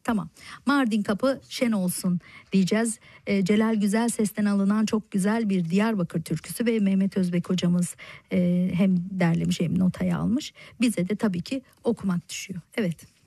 Tamam. Mardin kapı şen olsun diyeceğiz. Celal Güzel Ses'ten alınan çok güzel bir Diyarbakır türküsü ve Mehmet Özbek hocamız hem derlemiş hem notaya almış. Bize de tabii ki okumak düşüyor. Evet.